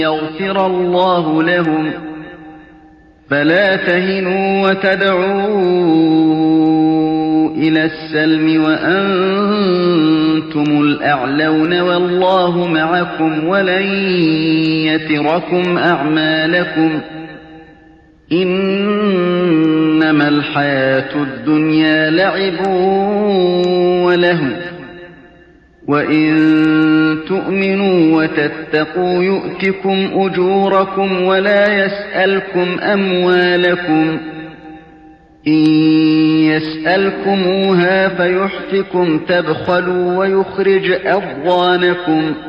يغفر الله لهم فلا تهنوا وتدعوا إلى السلم وأنتم الأعلون والله معكم ولن يتركم أعمالكم إنما الحياة الدنيا لعب ولهو وإن تؤمنوا وتتقوا يؤتكم أجوركم ولا يسألكم أموالكم إن يسألكموها فيحفكم تبخلوا ويخرج أضغانكم